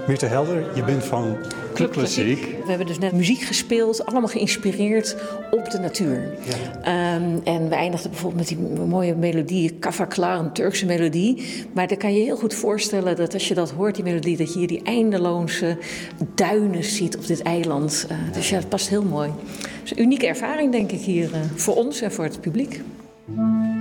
Mirte Helder, je bent van Club Klassiek. We hebben dus net muziek gespeeld, allemaal geïnspireerd op de natuur. Ja. En we eindigden bijvoorbeeld met die mooie melodie, Kafaklar, een Turkse melodie. Maar dan kan je heel goed voorstellen dat als je dat hoort, die melodie, dat je hier die eindeloze duinen ziet op dit eiland. Dus ja, het past heel mooi. Het is een unieke ervaring, denk ik, hier voor ons en voor het publiek.